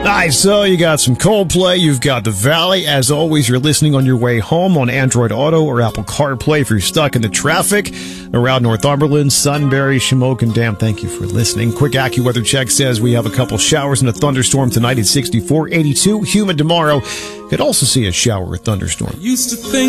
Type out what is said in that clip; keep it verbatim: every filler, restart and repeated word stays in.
Nice. So you got some Coldplay. You've got The Valley. As always, you're listening on your way home on Android Auto or Apple CarPlay if you're stuck in the traffic around Northumberland, Sunbury, Shamokin Dam. Thank you for listening. Quick AccuWeather check says we have a couple showers and a thunderstorm tonight at sixty-four, eighty-two. Humid tomorrow. Could also see a shower or thunderstorm. Used to think